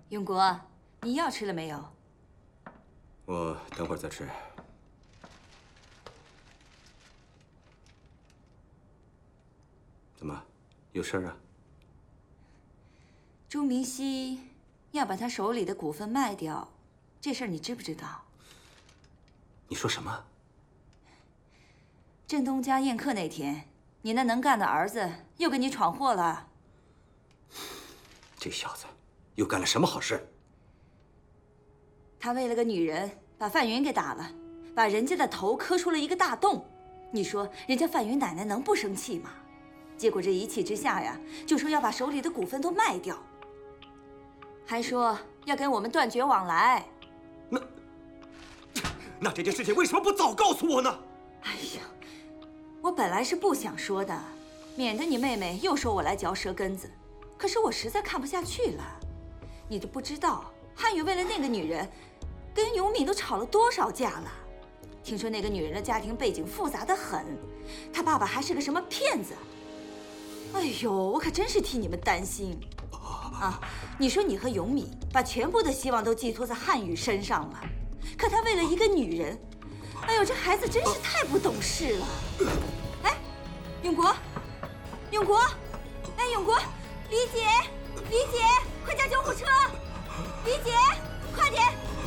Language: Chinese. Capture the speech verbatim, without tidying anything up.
永国，你药吃了没有？ 我等会儿再吃。怎么，有事儿啊？ 朱明熙要把他手里的股份卖掉，这事儿你知不知道？ 你说什么？ 振东家宴客那天，你那能干的儿子又给你闯祸了。 这小子又干了什么好事？ 他为了个女人把范云给打了，把人家的头磕出了一个大洞。你说人家范云奶奶能不生气吗？结果这一气之下呀，就说要把手里的股份都卖掉，还说要跟我们断绝往来。 那那这件事情为什么不早告诉我呢？ 哎呀，我本来是不想说的，免得你妹妹又说我来嚼舌根子。可是我实在看不下去了。你都不知道，汉宇为了那个女人，跟永敏都吵了多少架了。听说那个女人的家庭背景复杂得很，她爸爸还是个什么骗子。哎呦，我可真是替你们担心啊！你说你和永敏把全部的希望都寄托在汉宇身上了，可他为了一个女人，哎呦，这孩子真是太不懂事了。哎，永国，永国，哎，永国，李姐，李姐，快叫救护车！李姐，快点！